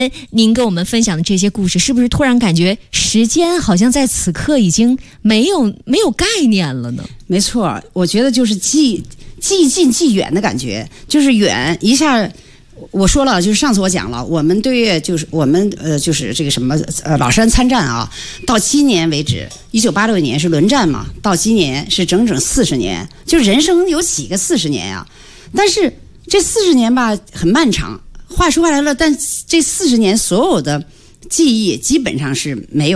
您跟我们分享的这些故事，是不是突然感觉时间好像在此刻已经没有概念了呢？ 没错，我觉得就是既近既远的感觉，就是远一下。我说了，就是上次我讲了，我们对就是我们就是这个什么老山参战啊，到今年为止，1986年是轮战嘛，到今年是整整40年，就人生有几个40年啊？但是这40年吧很漫长，话说回来了，但这40年所有的记忆基本上是没有。